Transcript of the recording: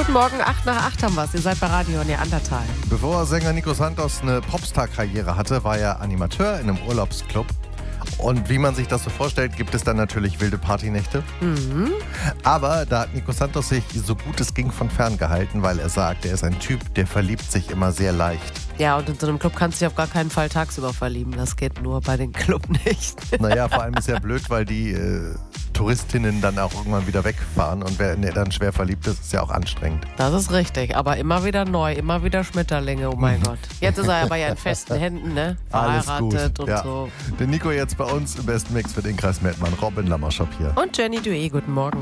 Guten Morgen, 8 nach 8 haben wir's. Ihr seid bei Radio Neandertal. Bevor Sänger Nico Santos eine Popstar-Karriere hatte, war er Animateur in einem Urlaubsclub. Und wie man sich das so vorstellt, gibt es dann natürlich wilde Partynächte. Aber da hat Nico Santos sich so gut es ging von fern gehalten, weil er sagt, er ist ein Typ, der verliebt sich immer sehr leicht. Ja, und in so einem Club kannst du dich auf gar keinen Fall tagsüber verlieben. Das geht nur bei den Club nicht. Naja, vor allem ist ja blöd, weil die Touristinnen dann auch irgendwann wieder wegfahren. Und wer dann schwer verliebt ist, ist ja auch anstrengend. Das ist richtig, aber immer wieder neu, immer wieder Schmetterlinge, oh mein Gott. Jetzt ist er aber ja in festen Händen, ne? Alles Verheiratet gut. und Ja. so. Der Nico jetzt bei uns im besten Mix für den Kreis Mettmann. Robin Lammerschop hier. Und Jenny Dué, guten Morgen.